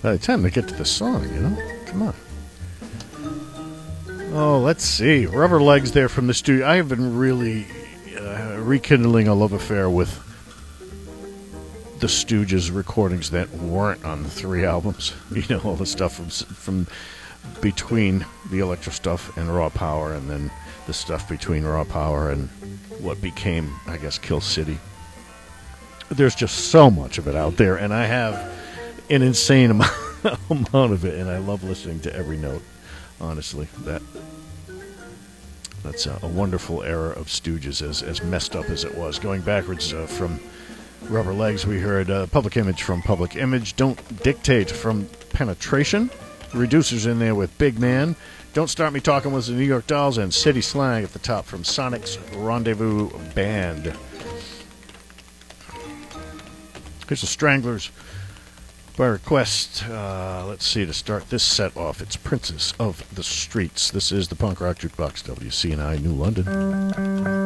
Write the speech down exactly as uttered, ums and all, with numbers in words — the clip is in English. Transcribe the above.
by the time they get to the song, you know? Come on. Oh, let's see. Rubber Legs there from the studio. I have been really uh, rekindling a love affair with the Stooges recordings that weren't on the three albums. You know, all the stuff from from between the Electro stuff and Raw Power, and then the stuff between Raw Power and what became, I guess, Kill City. There's just so much of it out there, and I have an insane amount, amount of it, and I love listening to every note. Honestly, that that's a, a wonderful era of Stooges, as as messed up as it was. Going backwards uh, from Rubber Legs, we heard uh, Public Image from Public Image, Don't Dictate from Penetration, Reducers in there with Big Man, Don't Start Me Talking was the New York Dolls, and City Slang at the top from Sonic's Rendezvous Band. Here's the Stranglers by request. Uh, let's see, to start this set off, it's Princess of the Streets. This is the Punk Rock Jukebox, W C N I New London.